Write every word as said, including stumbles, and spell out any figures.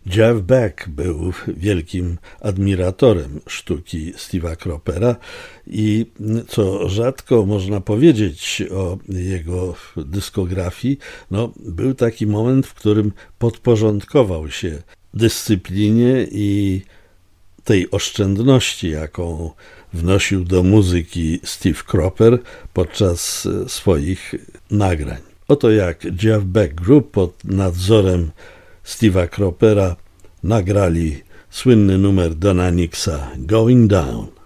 Jeff Beck był wielkim admiratorem sztuki Steve'a Cropera i co rzadko można powiedzieć o jego dyskografii, no, był taki moment, w którym podporządkował się dyscyplinie i tej oszczędności, jaką wnosił do muzyki Steve Cropper podczas swoich nagrań. Oto jak Jeff Beck Group pod nadzorem Steve'a Cropera nagrali słynny numer Dona Nixa Going Down.